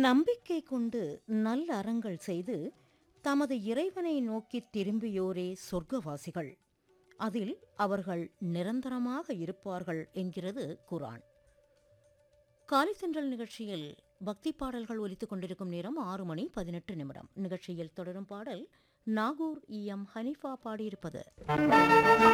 நம்பிக்கை கொண்டு நல்ல அறங்கள் செய்து தமது இறைவனை நோக்கித் திரும்பியோரே சொர்க்கவாசிகள், அதில் அவர்கள் நிரந்தரமாக இருப்பார்கள் என்கிறது குர்ஆன். காலை தென்றல் நிகழ்ச்சியில் பக்தி பாடல்கள் ஒலித்துக் கொண்டிருக்கும் நேரம் 6:18. நிகழ்ச்சியில் தொடரும் பாடல் நாகூர் இ.எம். ஹனீஃபா பாடியிருப்பது.